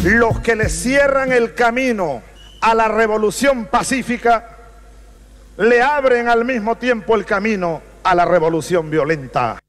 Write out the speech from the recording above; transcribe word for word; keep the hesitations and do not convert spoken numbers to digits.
Los que le cierran el camino a la revolución pacífica le abren al mismo tiempo el camino a la revolución violenta.